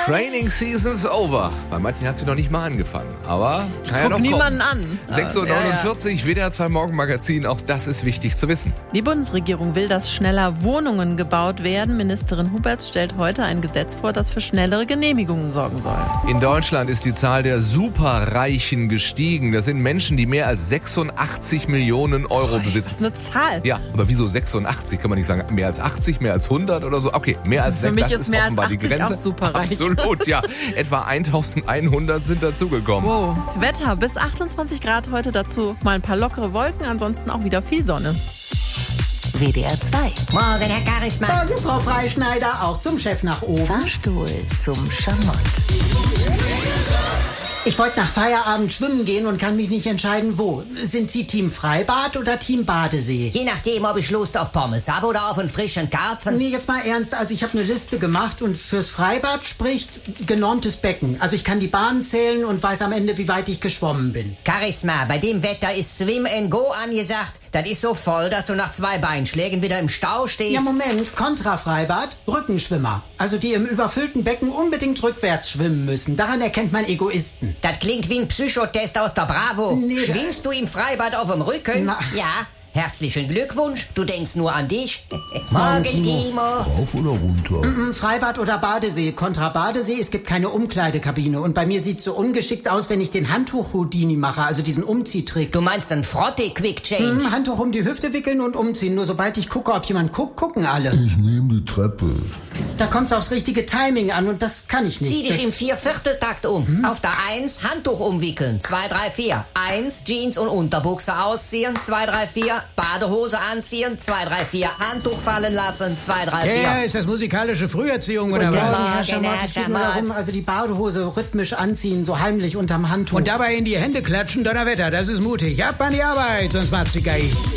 Training Season's over. Bei manchen hat sie noch nicht mal angefangen. Aber kann ja noch niemanden kommen. an. 6.49 Uhr, WDR 2 Morgenmagazin. Auch das ist wichtig zu wissen. Die Bundesregierung will, dass schneller Wohnungen gebaut werden. Ministerin Huberts stellt heute ein Gesetz vor, das für schnellere Genehmigungen sorgen soll. In Deutschland ist die Zahl der Superreichen gestiegen. Das sind Menschen, die mehr als 86 Millionen Euro besitzen. Das ist eine Zahl. Ja, aber wieso 86? Kann man nicht sagen, mehr als 80, mehr als 100 oder so? Okay, mehr als 6, das ist mehr offenbar als 80 die Grenze. auch superreich. Absolut, ja. Etwa 1100 sind dazugekommen. Wow. Wetter bis 28 Grad heute, dazu mal ein paar lockere Wolken, ansonsten auch wieder viel Sonne. WDR 2. Morgen, Herr Charisma. Morgen, Frau Freischneider, auch zum Chef nach oben. Fahrstuhl zum Schamott. Ich wollte nach Feierabend schwimmen gehen und kann mich nicht entscheiden, wo. Sind Sie Team Freibad oder Team Badesee? Je nachdem, ob ich Lust auf Pommes habe oder auf einen frischen Karpfen. Nee, jetzt mal ernst. Also ich habe eine Liste gemacht und fürs Freibad spricht genormtes Becken. Also ich kann die Bahnen zählen und weiß am Ende, wie weit ich geschwommen bin. Charisma, bei dem Wetter ist Swim and Go angesagt. Das ist so voll, dass du nach 2 Beinschlägen wieder im Stau stehst. Ja, Moment. Kontrafreibad, Rückenschwimmer. Also die im überfüllten Becken unbedingt rückwärts schwimmen müssen. Daran erkennt man Egoisten. Das klingt wie ein Psychotest aus der Bravo. Nee, Schwimmst du im Freibad auf dem Rücken? Na. Ja. Herzlichen Glückwunsch, du denkst nur an dich. Morgen, Timo. Rauf oder runter? Freibad oder Badesee. Kontra Badesee, es gibt keine Umkleidekabine. Und bei mir sieht's so ungeschickt aus, wenn ich den Handtuch-Houdini mache, also diesen Umziehtrick. Du meinst einen Frotte-Quick-Change? Handtuch um die Hüfte wickeln und umziehen. Nur sobald ich gucke, ob jemand guckt, gucken alle. Ich nehme die Treppe. Da kommt's aufs richtige Timing an und das kann ich nicht. Zieh dich im 4/4-Takt um. Auf der 1 Handtuch umwickeln. 2, 3, 4. 1 Jeans und Unterbuchse ausziehen. 2, 3, 4. Badehose anziehen. 2, 3, 4. Handtuch fallen lassen. 2, 3, 4. Ja, ist das musikalische Früherziehung oder Guten was? Morgen, Herr Schamott, es geht nur darum, also die Badehose rhythmisch anziehen, so heimlich unterm Handtuch. Und dabei in die Hände klatschen, Donnerwetter, das ist mutig. Ab an die Arbeit, sonst macht's die Geige.